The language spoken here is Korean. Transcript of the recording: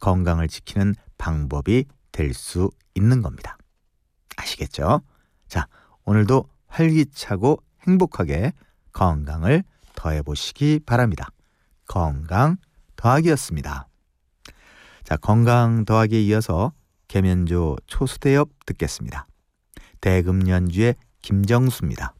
건강을 지키는 방법이 될 수 있는 겁니다. 아시겠죠? 자, 오늘도 활기차고 행복하게 건강을 더해보시기 바랍니다. 건강 더하기였습니다. 자, 건강 더하기에 이어서 계면조 초수대엽 듣겠습니다. 대금연주의 김정수입니다.